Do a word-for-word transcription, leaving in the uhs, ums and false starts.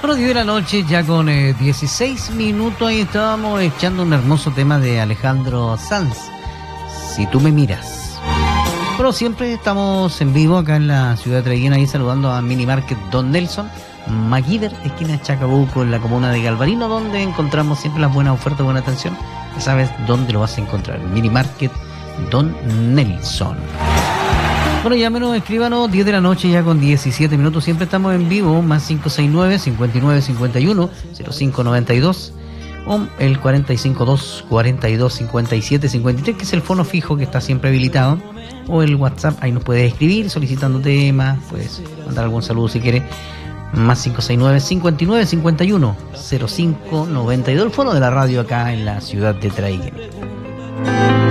Bueno, diez de la noche, ya con eh, dieciséis minutos, ahí estábamos echando un hermoso tema de Alejandro Sanz, Si tú me miras. Pero siempre estamos en vivo acá en la ciudad de Traiguén, ahí saludando a Mini Market Don Nelson, Maguider, esquina Chacabuco, en la comuna de Galvarino, donde encontramos siempre las buenas ofertas, buena atención. Ya sabes dónde lo vas a encontrar, Mini Market Don Nelson. Bueno, llámenos, escríbanos, diez de la noche ya con diecisiete minutos, siempre estamos en vivo, más cinco seis nueve, cincuenta y nueve cincuenta y uno, cero cinco noventa y dos, o el cuarenta y cinco dos, cuarenta y dos cincuenta y siete cincuenta y tres, que es el fono fijo que está siempre habilitado, o el WhatsApp, ahí nos puedes escribir solicitando temas, puedes mandar algún saludo si quieres, más cinco seis nueve, cincuenta y nueve cincuenta y uno, cero cinco noventa y dos, el fono de la radio acá en la ciudad de Traiguén.